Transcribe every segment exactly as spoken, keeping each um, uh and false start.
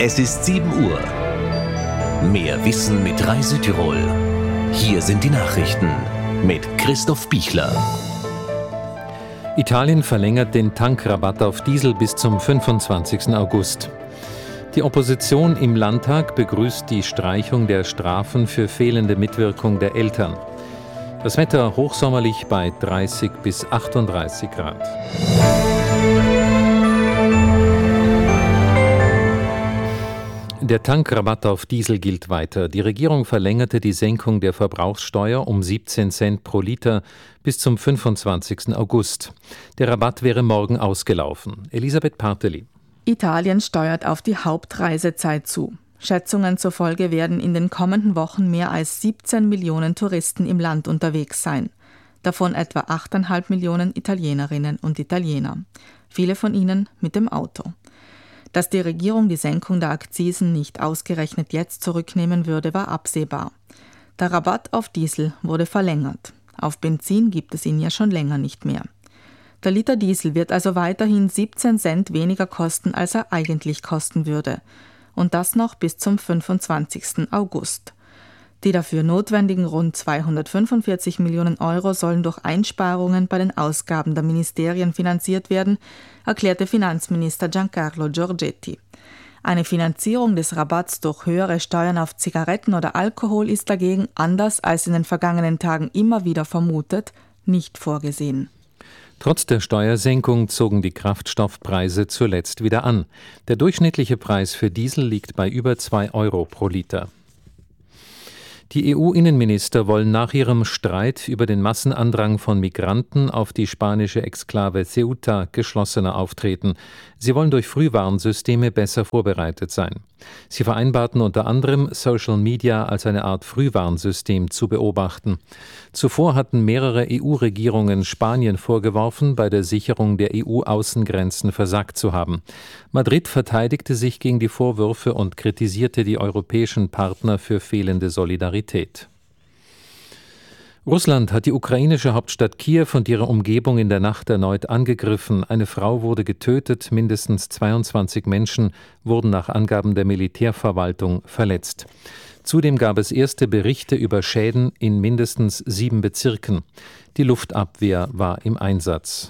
Es ist sieben Uhr. Mehr Wissen mit Rai Südtirol. Hier sind die Nachrichten mit Christoph Bichler. Italien verlängert den Tankrabatt auf Diesel bis zum fünfundzwanzigsten August. Die Opposition im Landtag begrüßt die Streichung der Strafen für fehlende Mitwirkung der Eltern. Das Wetter hochsommerlich bei dreißig bis achtunddreißig Grad. Der Tankrabatt auf Diesel gilt weiter. Die Regierung verlängerte die Senkung der Verbrauchssteuer um siebzehn Cent pro Liter bis zum fünfundzwanzigsten August. Der Rabatt wäre morgen ausgelaufen. Elisabeth Parteli. Italien steuert auf die Hauptreisezeit zu. Schätzungen zufolge werden in den kommenden Wochen mehr als siebzehn Millionen Touristen im Land unterwegs sein. Davon etwa acht Komma fünf Millionen Italienerinnen und Italiener. Viele von ihnen mit dem Auto. Dass die Regierung die Senkung der Akzisen nicht ausgerechnet jetzt zurücknehmen würde, war absehbar. Der Rabatt auf Diesel wurde verlängert. Auf Benzin gibt es ihn ja schon länger nicht mehr. Der Liter Diesel wird also weiterhin siebzehn Cent weniger kosten, als er eigentlich kosten würde. Und das noch bis zum fünfundzwanzigsten August. Die dafür notwendigen rund zweihundertfünfundvierzig Millionen Euro sollen durch Einsparungen bei den Ausgaben der Ministerien finanziert werden, erklärte Finanzminister Giancarlo Giorgetti. Eine Finanzierung des Rabatts durch höhere Steuern auf Zigaretten oder Alkohol ist dagegen, anders als in den vergangenen Tagen immer wieder vermutet, nicht vorgesehen. Trotz der Steuersenkung zogen die Kraftstoffpreise zuletzt wieder an. Der durchschnittliche Preis für Diesel liegt bei über zwei Euro pro Liter. Die E U-Innenminister wollen nach ihrem Streit über den Massenandrang von Migranten auf die spanische Exklave Ceuta geschlossener auftreten. Sie wollen durch Frühwarnsysteme besser vorbereitet sein. Sie vereinbarten unter anderem, Social Media als eine Art Frühwarnsystem zu beobachten. Zuvor hatten mehrere E U-Regierungen Spanien vorgeworfen, bei der Sicherung der E U-Außengrenzen versagt zu haben. Madrid verteidigte sich gegen die Vorwürfe und kritisierte die europäischen Partner für fehlende Solidarität. Russland hat die ukrainische Hauptstadt Kiew und ihre Umgebung in der Nacht erneut angegriffen. Eine Frau wurde getötet, mindestens zweiundzwanzig Menschen wurden nach Angaben der Militärverwaltung verletzt. Zudem gab es erste Berichte über Schäden in mindestens sieben Bezirken. Die Luftabwehr war im Einsatz.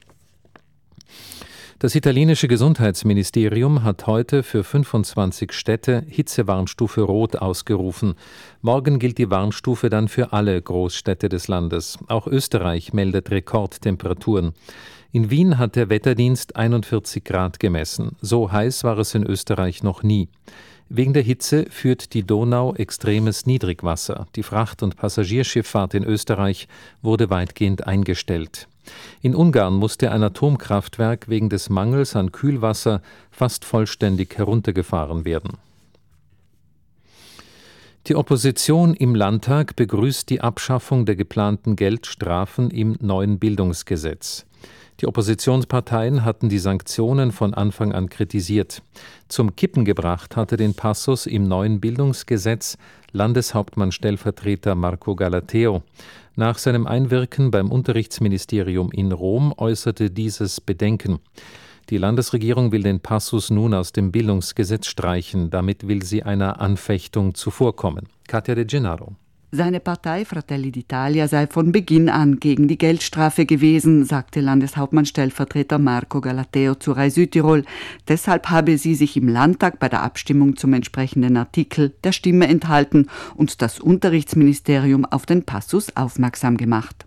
Das italienische Gesundheitsministerium hat heute für fünfundzwanzig Städte Hitzewarnstufe Rot ausgerufen. Morgen gilt die Warnstufe dann für alle Großstädte des Landes. Auch Österreich meldet Rekordtemperaturen. In Wien hat der Wetterdienst einundvierzig Grad gemessen. So heiß war es in Österreich noch nie. Wegen der Hitze führt die Donau extremes Niedrigwasser. Die Fracht- und Passagierschifffahrt in Österreich wurde weitgehend eingestellt. In Ungarn musste ein Atomkraftwerk wegen des Mangels an Kühlwasser fast vollständig heruntergefahren werden. Die Opposition im Landtag begrüßt die Abschaffung der geplanten Geldstrafen im neuen Bildungsgesetz. Die Oppositionsparteien hatten die Sanktionen von Anfang an kritisiert. Zum Kippen gebracht hatte den Passus im neuen Bildungsgesetz Landeshauptmann-Stellvertreter Marco Galateo. Nach seinem Einwirken beim Unterrichtsministerium in Rom äußerte dieses Bedenken. Die Landesregierung will den Passus nun aus dem Bildungsgesetz streichen. Damit will sie einer Anfechtung zuvorkommen. Katja De Gennaro. Seine Partei Fratelli d'Italia sei von Beginn an gegen die Geldstrafe gewesen, sagte Landeshauptmann-Stellvertreter Marco Galateo zu Rai Südtirol. Deshalb habe sie sich im Landtag bei der Abstimmung zum entsprechenden Artikel der Stimme enthalten und das Unterrichtsministerium auf den Passus aufmerksam gemacht.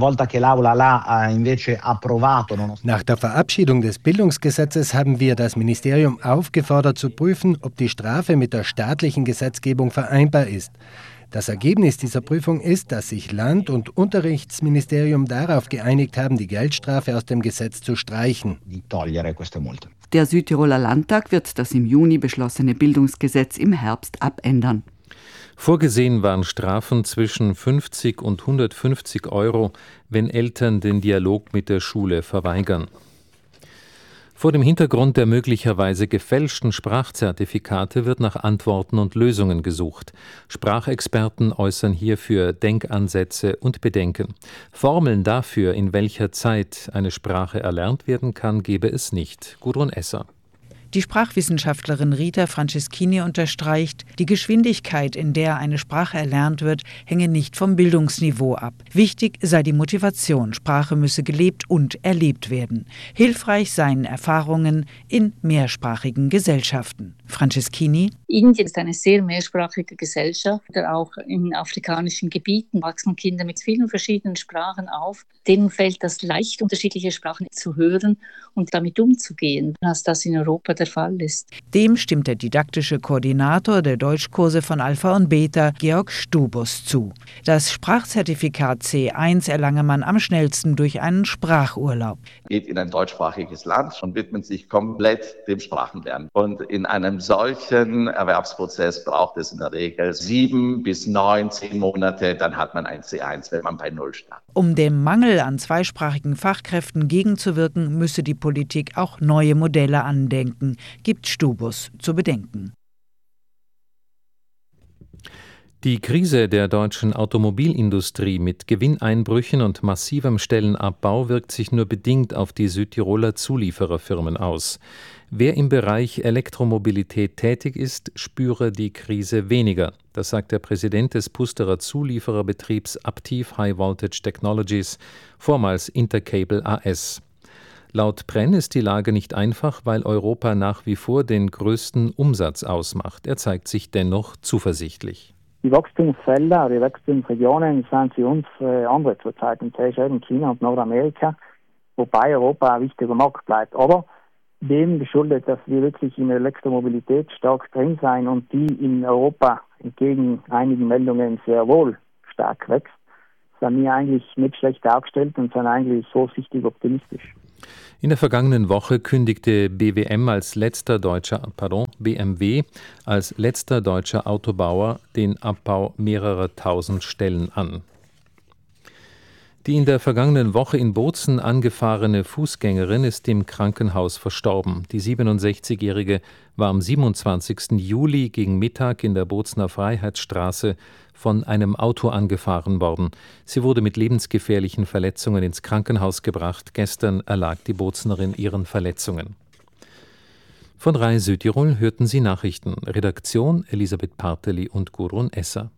Nach der Verabschiedung des Bildungsgesetzes haben wir das Ministerium aufgefordert zu prüfen, ob die Strafe mit der staatlichen Gesetzgebung vereinbar ist. Das Ergebnis dieser Prüfung ist, dass sich Land- und Unterrichtsministerium darauf geeinigt haben, die Geldstrafe aus dem Gesetz zu streichen. Der Südtiroler Landtag wird das im Juni beschlossene Bildungsgesetz im Herbst abändern. Vorgesehen waren Strafen zwischen fünfzig und hundertfünfzig Euro, wenn Eltern den Dialog mit der Schule verweigern. Vor dem Hintergrund der möglicherweise gefälschten Sprachzertifikate wird nach Antworten und Lösungen gesucht. Sprachexperten äußern hierfür Denkansätze und Bedenken. Formeln dafür, in welcher Zeit eine Sprache erlernt werden kann, gebe es nicht. Gudrun Esser. Die Sprachwissenschaftlerin Rita Franceschini unterstreicht, die Geschwindigkeit, in der eine Sprache erlernt wird, hänge nicht vom Bildungsniveau ab. Wichtig sei die Motivation. Sprache müsse gelebt und erlebt werden. Hilfreich seien Erfahrungen in mehrsprachigen Gesellschaften. Franceschini: Indien ist eine sehr mehrsprachige Gesellschaft. Auch in afrikanischen Gebieten wachsen Kinder mit vielen verschiedenen Sprachen auf. Denen fällt das leicht, unterschiedliche Sprachen zu hören und damit umzugehen, als das in Europa der Fall ist. Dem stimmt der didaktische Koordinator der Deutschkurse von Alpha und Beta, Georg Stubus, zu. Das Sprachzertifikat C eins erlange man am schnellsten durch einen Sprachurlaub. Geht in ein deutschsprachiges Land und widmet sich komplett dem Sprachenlernen. Und in einem solchen Erwerbsprozess braucht es in der Regel sieben bis neun, zehn Monate, dann hat man ein C eins, wenn man bei Null startet. Um dem Mangel an zweisprachigen Fachkräften gegenzuwirken, müsse die Politik auch neue Modelle andenken, gibt Stubus zu bedenken. Die Krise der deutschen Automobilindustrie mit Gewinneinbrüchen und massivem Stellenabbau wirkt sich nur bedingt auf die Südtiroler Zuliefererfirmen aus. Wer im Bereich Elektromobilität tätig ist, spüre die Krise weniger. Das sagt der Präsident des Pusterer Zuliefererbetriebs Aptiv High Voltage Technologies, vormals Intercable A S. Laut Prenn ist die Lage nicht einfach, weil Europa nach wie vor den größten Umsatz ausmacht. Er zeigt sich dennoch zuversichtlich. Die Wachstumsfelder, die Wachstumsregionen sind für uns äh, andere zurzeit, und das ist eben China und Nordamerika, wobei Europa ein wichtiger Markt bleibt. Aber dem geschuldet, dass wir wirklich in der Elektromobilität stark drin sein und die in Europa entgegen einigen Meldungen sehr wohl stark wächst, sind wir eigentlich nicht schlecht aufgestellt und sind eigentlich vorsichtig optimistisch. In der vergangenen Woche kündigte B W M als letzter deutscher, pardon, B M W als letzter deutscher Autobauer den Abbau mehrerer tausend Stellen an. Die in der vergangenen Woche in Bozen angefahrene Fußgängerin ist im Krankenhaus verstorben. Die siebenundsechzigjährige war am siebenundzwanzigsten Juli gegen Mittag in der Bozener Freiheitsstraße von einem Auto angefahren worden. Sie wurde mit lebensgefährlichen Verletzungen ins Krankenhaus gebracht. Gestern erlag die Bozenerin ihren Verletzungen. Von Rai Südtirol hörten Sie Nachrichten. Redaktion Elisabeth Parteli und Gudrun Esser.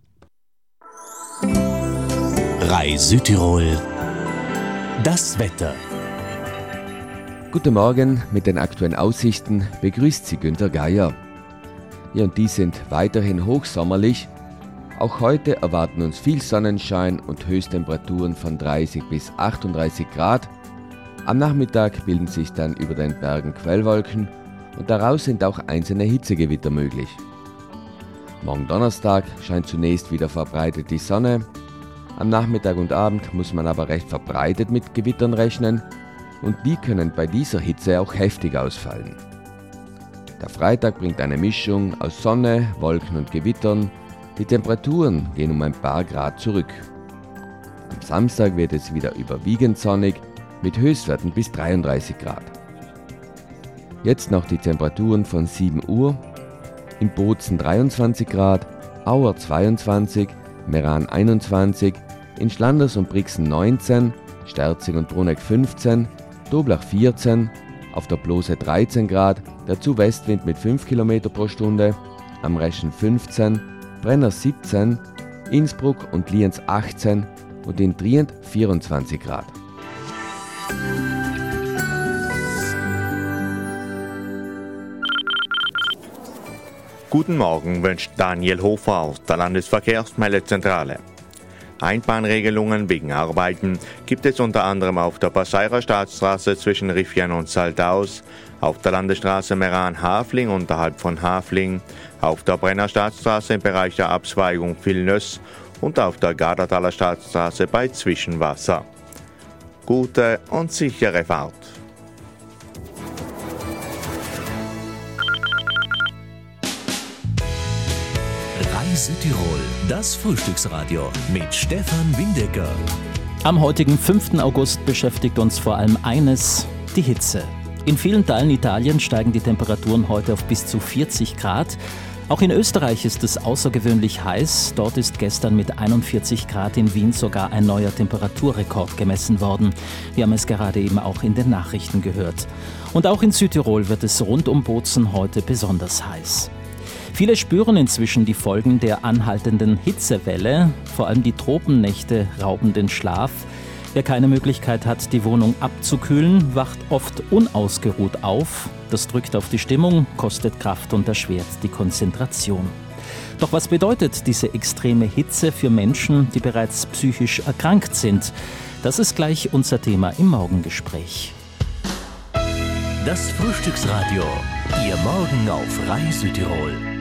Rai Südtirol. Das Wetter. Guten Morgen, mit den aktuellen Aussichten begrüßt Sie Günter Geier. Ja, und die sind weiterhin hochsommerlich. Auch heute erwarten uns viel Sonnenschein und Höchsttemperaturen von dreißig bis achtunddreißig Grad. Am Nachmittag bilden sich dann über den Bergen Quellwolken und daraus sind auch einzelne Hitzegewitter möglich. Morgen Donnerstag scheint zunächst wieder verbreitet die Sonne. Am Nachmittag und Abend muss man aber recht verbreitet mit Gewittern rechnen und die können bei dieser Hitze auch heftig ausfallen. Der Freitag bringt eine Mischung aus Sonne, Wolken und Gewittern. Die Temperaturen gehen um ein paar Grad zurück. Am Samstag wird es wieder überwiegend sonnig mit Höchstwerten bis dreiunddreißig Grad. Jetzt noch die Temperaturen von sieben Uhr. In Bozen dreiundzwanzig Grad, Auer zweiundzwanzig, Meran einundzwanzig, in Schlanders und Brixen neunzehn, Sterzing und Bruneck fünfzehn, Doblach vierzehn, auf der Blose dreizehn Grad, dazu Westwind mit fünf Kilometer pro Stunde, am Reschen fünfzehn, Brenner siebzehn, Innsbruck und Lienz achtzehn und in Trient vierundzwanzig Grad. Guten Morgen wünscht Daniel Hofer aus der Landesverkehrsmeldezentrale. Einbahnregelungen wegen Arbeiten gibt es unter anderem auf der Passeirer Staatsstraße zwischen Riffian und Saldaus, auf der Landesstraße Meran-Hafling unterhalb von Hafling, auf der Brenner Staatsstraße im Bereich der Abzweigung Vilnöss und auf der Gardertaler Staatsstraße bei Zwischenwasser. Gute und sichere Fahrt. Rai Südtirol, das Frühstücksradio mit Stefan Windecker. Am heutigen fünften August beschäftigt uns vor allem eines, die Hitze. In vielen Teilen Italiens steigen die Temperaturen heute auf bis zu vierzig Grad. Auch in Österreich ist es außergewöhnlich heiß. Dort ist gestern mit einundvierzig Grad in Wien sogar ein neuer Temperaturrekord gemessen worden. Wir haben es gerade eben auch in den Nachrichten gehört. Und auch in Südtirol wird es rund um Bozen heute besonders heiß. Viele spüren inzwischen die Folgen der anhaltenden Hitzewelle. Vor allem die Tropennächte rauben den Schlaf. Wer keine Möglichkeit hat, die Wohnung abzukühlen, wacht oft unausgeruht auf. Das drückt auf die Stimmung, kostet Kraft und erschwert die Konzentration. Doch was bedeutet diese extreme Hitze für Menschen, die bereits psychisch erkrankt sind? Das ist gleich unser Thema im Morgengespräch. Das Frühstücksradio. Ihr Morgen auf Rai Südtirol.